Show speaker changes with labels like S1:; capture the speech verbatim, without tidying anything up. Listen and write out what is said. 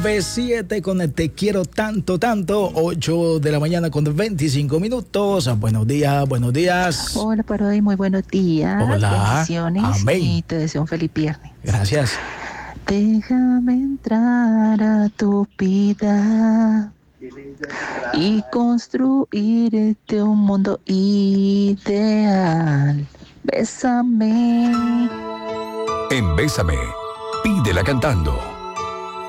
S1: nueve siete con el Te Quiero Tanto, Tanto. ocho de la mañana con veinticinco minutos. Buenos días, buenos días.
S2: Hola, Parodi, muy buenos días.
S1: Hola.
S2: Bendiciones.
S1: Amén.
S2: Y te deseo un feliz viernes.
S1: Gracias.
S2: Déjame entrar a tu vida y construirte un mundo ideal. Bésame.
S3: En Bésame, pídela cantando.